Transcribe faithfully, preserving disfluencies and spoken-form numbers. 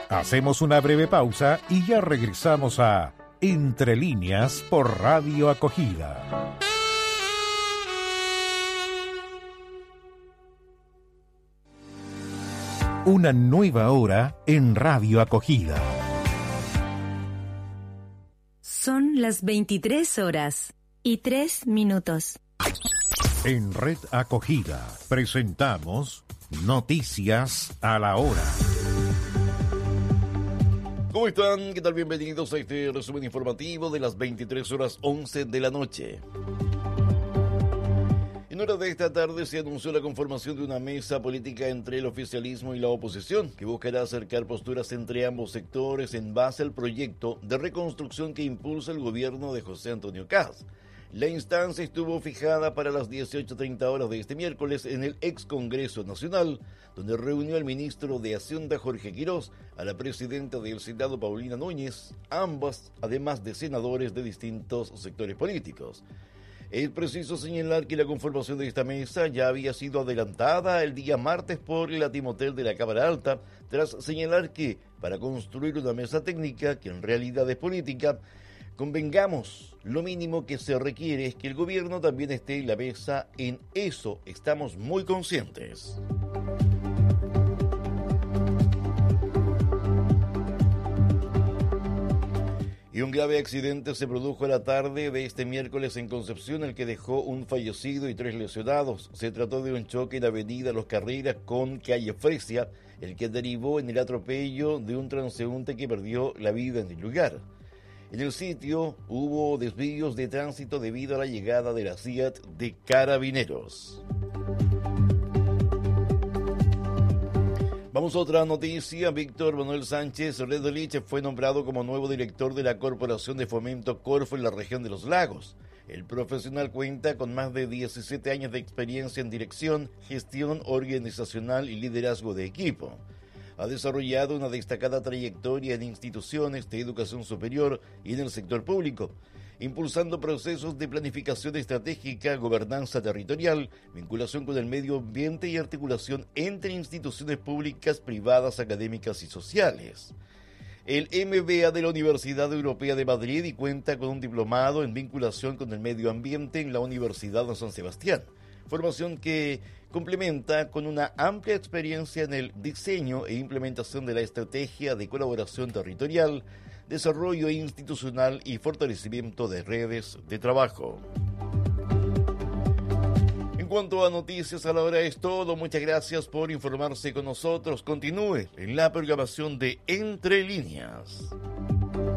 Hacemos una breve pausa y ya regresamos a Entre Líneas por Radio Acogida. Una nueva hora en Radio Acogida. Son las veintitrés horas y tres minutos. En Red Acogida presentamos Noticias a la Hora. ¿Cómo están? ¿Qué tal? Bienvenidos a este resumen informativo de las veintitrés horas once de la noche. En horas de esta tarde se anunció la conformación de una mesa política entre el oficialismo y la oposición, que buscará acercar posturas entre ambos sectores en base al proyecto de reconstrucción que impulsa el gobierno de José Antonio Kast. La instancia estuvo fijada para las dieciocho treinta horas de este miércoles en el ex Congreso Nacional, donde reunió al ministro de Hacienda Jorge Quirós, a la presidenta del Senado Paulina Núñez, ambas además de senadores de distintos sectores políticos. Es preciso señalar que la conformación de esta mesa ya había sido adelantada el día martes por la Timotel de la Cámara Alta, tras señalar que para construir una mesa técnica, que en realidad es política, convengamos, lo mínimo que se requiere es que el gobierno también esté en la mesa. En eso estamos muy conscientes. Y un grave accidente se produjo a la tarde de este miércoles en Concepción, el que dejó un fallecido y tres lesionados. Se trató de un choque en la avenida Los Carreras con calle Fresia, el que derivó en el atropello de un transeúnte que perdió la vida en el lugar. En el sitio hubo desvíos de tránsito debido a la llegada de la C I A T de Carabineros. Vamos a otra noticia. Víctor Manuel Sánchez Redolich fue nombrado como nuevo director de la Corporación de Fomento Corfo en la región de los Lagos. El profesional cuenta con más de diecisiete años de experiencia en dirección, gestión organizacional y liderazgo de equipo. Ha desarrollado una destacada trayectoria en instituciones de educación superior y en el sector público, impulsando procesos de planificación estratégica, gobernanza territorial, vinculación con el medio ambiente y articulación entre instituciones públicas, privadas, académicas y sociales. El M B A de la Universidad Europea de Madrid y cuenta con un diplomado en vinculación con el medio ambiente en la Universidad de San Sebastián, formación que complementa con una amplia experiencia en el diseño e implementación de la estrategia de colaboración territorial, desarrollo institucional y fortalecimiento de redes de trabajo. En cuanto a noticias a la hora es todo. Muchas gracias por informarse con nosotros. Continúe en la programación de Entre Líneas.